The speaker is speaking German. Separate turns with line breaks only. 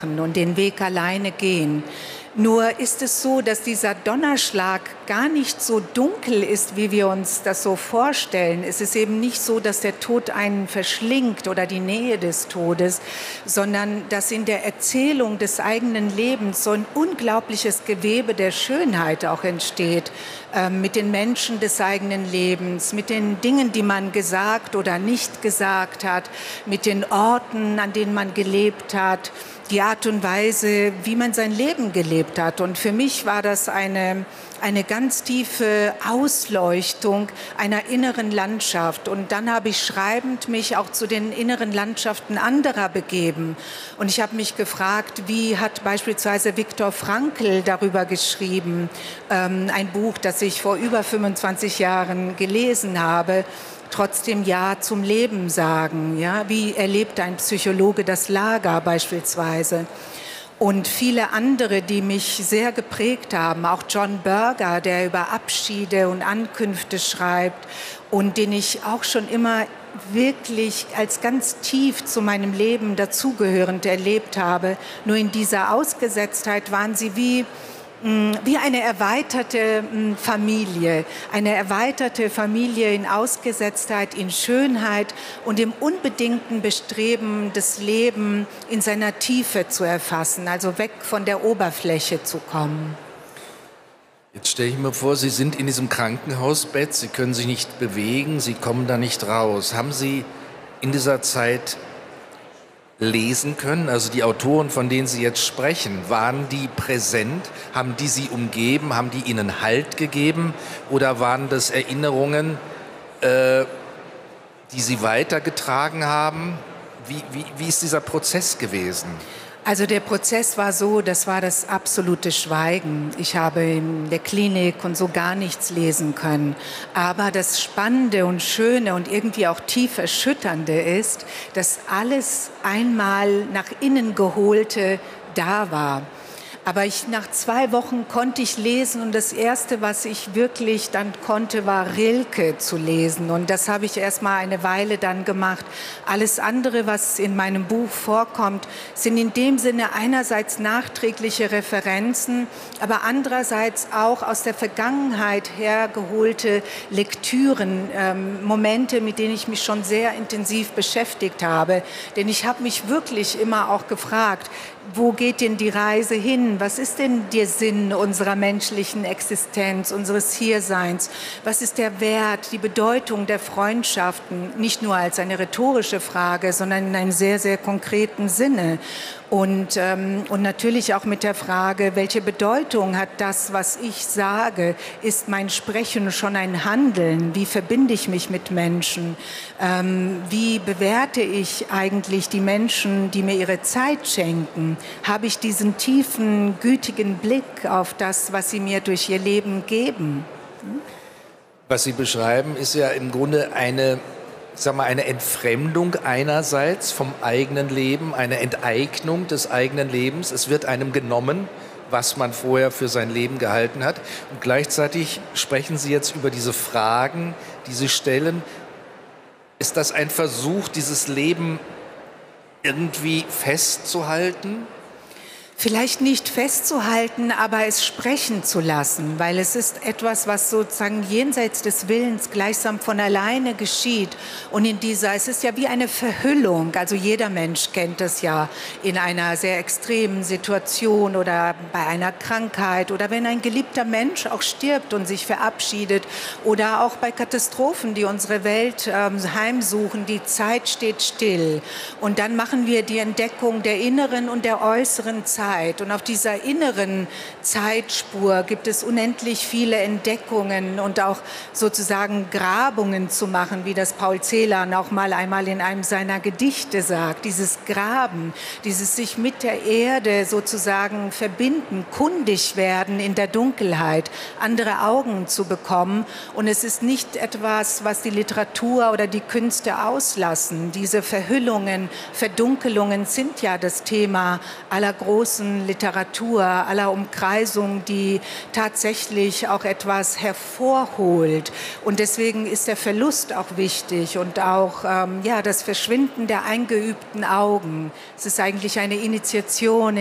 und den Weg alleine gehen. Nur ist es so, dass dieser Donnerschlag gar nicht so dunkel ist, wie wir uns das so vorstellen. Es ist eben nicht so, dass der Tod einen verschlingt oder die Nähe des Todes, sondern dass in der Erzählung des eigenen Lebens so ein unglaubliches Gewebe der Schönheit auch entsteht, mit den Menschen des eigenen Lebens, mit den Dingen, die man gesagt oder nicht gesagt hat, mit den Orten, an denen man gelebt hat, die Art und Weise, wie man sein Leben gelebt hat. Und für mich war das eine ganz tiefe Ausleuchtung einer inneren Landschaft. Und dann habe ich schreibend mich auch zu den inneren Landschaften anderer begeben. Und ich habe mich gefragt, wie hat beispielsweise Viktor Frankl darüber geschrieben, ein Buch, das ich vor über 25 Jahren gelesen habe, trotzdem Ja zum Leben sagen. Ja? Wie erlebt ein Psychologe das Lager beispielsweise? Und viele andere, die mich sehr geprägt haben, auch John Berger, der über Abschiede und Ankünfte schreibt und den ich auch schon immer wirklich als ganz tief zu meinem Leben dazugehörend erlebt habe. Nur in dieser Ausgesetztheit waren sie wie eine erweiterte Familie in Ausgesetztheit, in Schönheit und im unbedingten Bestreben, das Leben in seiner Tiefe zu erfassen, also weg von der Oberfläche zu kommen.
Jetzt stelle ich mir vor, Sie sind in diesem Krankenhausbett, Sie können sich nicht bewegen, Sie kommen da nicht raus. Haben Sie in dieser Zeit lesen können? Also die Autoren, von denen Sie jetzt sprechen, waren die präsent? Haben die Sie umgeben? Haben die Ihnen Halt gegeben? Oder waren das Erinnerungen, die Sie weitergetragen haben? Wie ist dieser Prozess gewesen?
Also der Prozess war so, das war das absolute Schweigen. Ich habe in der Klinik und so gar nichts lesen können. Aber das Spannende und Schöne und irgendwie auch tief Erschütternde ist, dass alles einmal nach innen geholte da war. Aber nach 2 Wochen konnte ich lesen und das Erste, was ich wirklich dann konnte, war Rilke zu lesen. Und das habe ich erst mal eine Weile dann gemacht. Alles andere, was in meinem Buch vorkommt, sind in dem Sinne einerseits nachträgliche Referenzen, aber andererseits auch aus der Vergangenheit hergeholte Lektüren, Momente, mit denen ich mich schon sehr intensiv beschäftigt habe. Denn ich habe mich wirklich immer auch gefragt, wo geht denn die Reise hin? Was ist denn der Sinn unserer menschlichen Existenz, unseres Hierseins? Was ist der Wert, die Bedeutung der Freundschaften? Nicht nur als eine rhetorische Frage, sondern in einem sehr, sehr konkreten Sinne. Und natürlich auch mit der Frage, welche Bedeutung hat das, was ich sage? Ist mein Sprechen schon ein Handeln? Wie verbinde ich mich mit Menschen? Wie bewerte ich eigentlich die Menschen, die mir ihre Zeit schenken? Habe ich diesen tiefen, gütigen Blick auf das, was sie mir durch ihr Leben geben?
Was Sie beschreiben, ist ja im Grunde eine Entfremdung einerseits vom eigenen Leben, eine Enteignung des eigenen Lebens. Es wird einem genommen, was man vorher für sein Leben gehalten hat. Und gleichzeitig sprechen Sie jetzt über diese Fragen, die Sie stellen. Ist das ein Versuch, dieses Leben irgendwie festzuhalten?
Vielleicht nicht festzuhalten, aber es sprechen zu lassen, weil es ist etwas, was sozusagen jenseits des Willens gleichsam von alleine geschieht. Und es ist ja wie eine Verhüllung, also jeder Mensch kennt das ja in einer sehr extremen Situation oder bei einer Krankheit oder wenn ein geliebter Mensch auch stirbt und sich verabschiedet oder auch bei Katastrophen, die unsere Welt heimsuchen, die Zeit steht still. Und dann machen wir die Entdeckung der inneren und der äußeren Zeit. Und auf dieser inneren Zeitspur gibt es unendlich viele Entdeckungen und auch sozusagen Grabungen zu machen, wie das Paul Celan auch einmal in einem seiner Gedichte sagt. Dieses Graben, dieses sich mit der Erde sozusagen verbinden, kundig werden in der Dunkelheit, andere Augen zu bekommen. Und es ist nicht etwas, was die Literatur oder die Künste auslassen. Diese Verhüllungen, Verdunkelungen sind ja das Thema aller großen großen Literatur, aller Umkreisung, die tatsächlich auch etwas hervorholt. Und deswegen ist der Verlust auch wichtig und auch das Verschwinden der eingeübten Augen. Es ist eigentlich eine Initiation